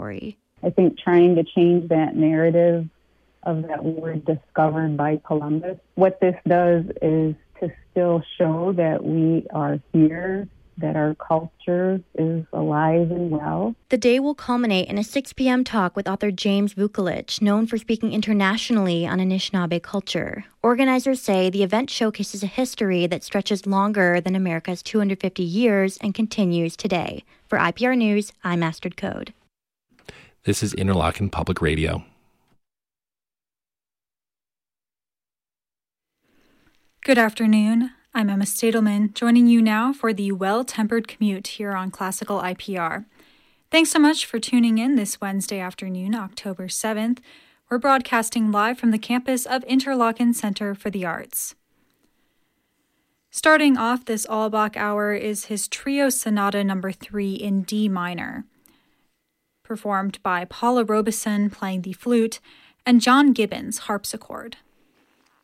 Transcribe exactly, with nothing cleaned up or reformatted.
story. I think trying to change that narrative of that we were discovered by Columbus, what this does is to still show that we are here, that our culture is alive and well. The day will culminate in a six p.m. talk with author James Vukolich, known for speaking internationally on Anishinaabe culture. Organizers say the event showcases a history that stretches longer than America's two hundred fifty years and continues today. For I P R News, I'm Astrid Code. This is Interlochen Public Radio. Good afternoon. I'm Emma Stadelman, joining you now for the Well-Tempered Commute here on Classical I P R. Thanks so much for tuning in this Wednesday afternoon, October seventh. We're broadcasting live from the campus of Interlochen Center for the Arts. Starting off this Auerbach hour is his Trio Sonata number three in D minor, performed by Paula Robeson playing the flute and John Gibbons harpsichord.